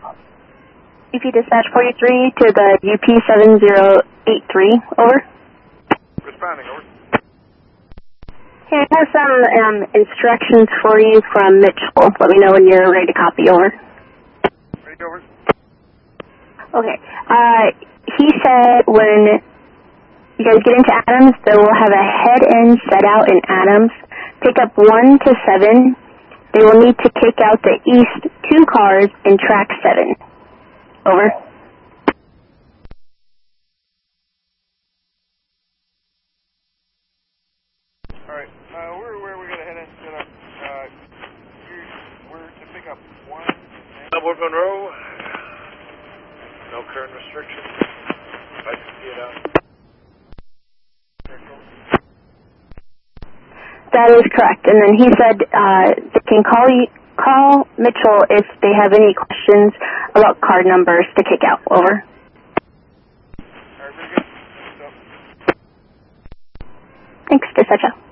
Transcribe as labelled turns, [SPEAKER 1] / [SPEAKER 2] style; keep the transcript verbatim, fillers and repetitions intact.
[SPEAKER 1] U P Dispatch forty-three to the U P seven zero eight three, over.
[SPEAKER 2] Responding, over.
[SPEAKER 1] Hey, I have some um, instructions for you from Mitchell. Let me know when you're ready to copy, over.
[SPEAKER 2] Ready, over.
[SPEAKER 1] Okay. Uh, he said when you guys get into Adams, they will have a head-end set out in Adams. Pick up one to seven. They will need to kick out the east two cars in track seven. Over.
[SPEAKER 2] All right. Uh, where, where are we going to head in? Gonna, uh, you, we're to pick up one. Double Monroe. No current restrictions. I can see it out.
[SPEAKER 1] That is correct. And then he said uh, they can call you, call Mitchell if they have any questions about card numbers to kick out. Over.
[SPEAKER 2] All right, very good. So.
[SPEAKER 1] Thanks, Dispatcher.